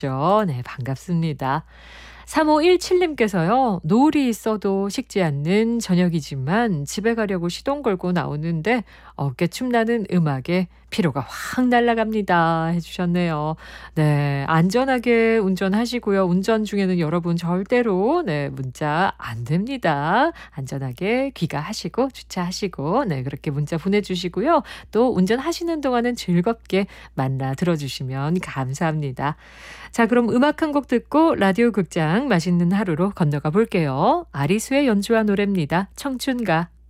네, 반갑습니다. 3517님께서요. 노을이 있어도 식지 않는 저녁이지만 집에 가려고 시동 걸고 나오는데 어깨춤 나는 음악에 피로가 확 날아갑니다. 해주셨네요. 네, 안전하게 운전하시고요. 운전 중에는 여러분 절대로 문자 안 됩니다. 안전하게 귀가하시고 주차하시고 그렇게 문자 보내주시고요. 또 운전하시는 동안은 즐겁게 만나 들어주시면 감사합니다. 자, 그럼 음악 한 곡 듣고 라디오 극장 맛있는 하루로 건너가 볼게요. 아리수의 연주한 노래입니다. 청춘가.